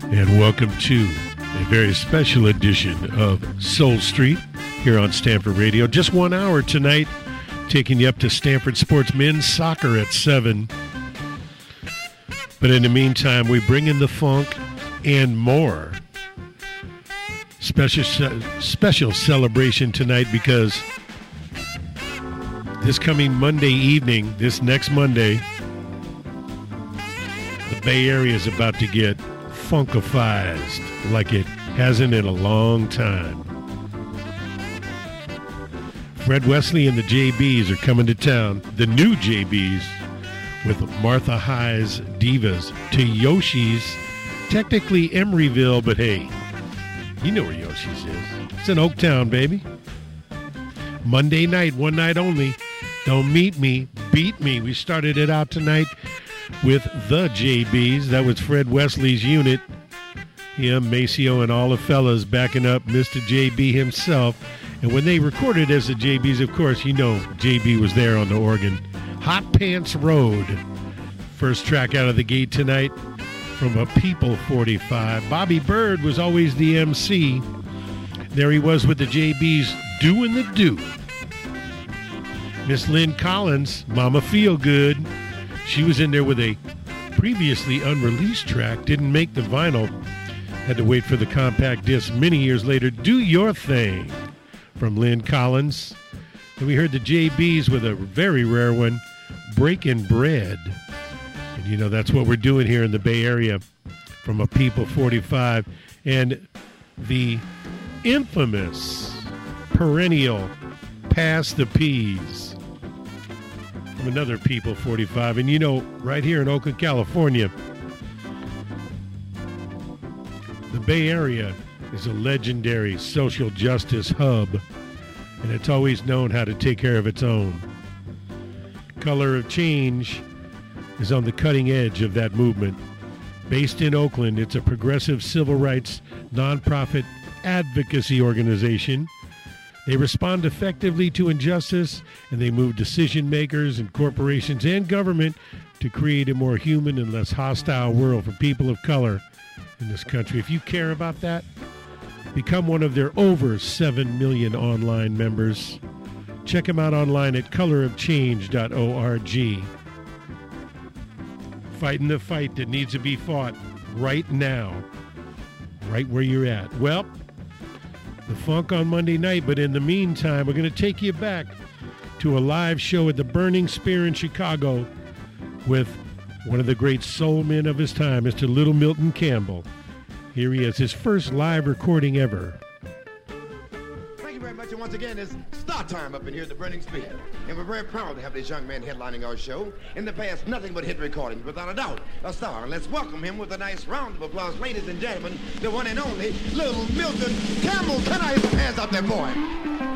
And welcome to a very special edition of Soul Street here on Stanford Radio. Just 1 hour tonight, taking you up to Stanford Sports Men's Soccer at 7. But in the meantime, we bring in the funk and more. Special celebration tonight because this coming Monday evening, this next Monday, the Bay Area is about to get funkified like it hasn't in a long time. Fred Wesley and the JBs are coming to town, the new JBs, with Martha High's Divas to Yoshi's, technically Emeryville, but hey, you know where Yoshi's is. It's in Oaktown, baby. Monday night, one night only. Don't meet me, beat me. We started it out tonight with the JBs. That was Fred Wesley's unit. Him, Maceo, and all the fellas backing up Mr. JB himself. And when they recorded as the JBs, of course, you know JB was there on the organ. Hot Pants Road. First track out of the gate tonight from a People 45. Bobby Bird was always the MC. There he was with the JBs doing the do. Miss Lynn Collins, Mama Feel Good. She was in there with a previously unreleased track, didn't make the vinyl, had to wait for the compact disc many years later. Do Your Thing from Lynn Collins. And we heard the JBs with a very rare one, Breaking Bread. And you know, that's what we're doing here in the Bay Area from a People 45. And the infamous, perennial Pass the Peas from another People 45. And you know, right here in Oakland, California, the Bay Area is a legendary social justice hub, and it's always known how to take care of its own. Color of Change is on the cutting edge of that movement. Based in Oakland, it's a progressive civil rights nonprofit advocacy organization. They respond effectively to injustice, and they move decision makers and corporations and government to create a more human and less hostile world for people of color in this country. If you care about that, become one of their over 7 million online members. Check them out online at colorofchange.org. Fighting the fight that needs to be fought right now, right where you're at. Well, the funk on Monday night, but in the meantime, we're going to take you back to a live show at the Burning Spear in Chicago with one of the great soul men of his time, Mr. Little Milton Campbell. Here he is, his first live recording ever. Thank you very much, and once again, it's start time up in here at the Burning Spear. And we're very proud to have this young man headlining our show. In the past, nothing but hit recordings, without a doubt, a star. And let's welcome him with a nice round of applause, ladies and gentlemen, the one and only Little Milton Campbell. Can I have some hands up there, boy?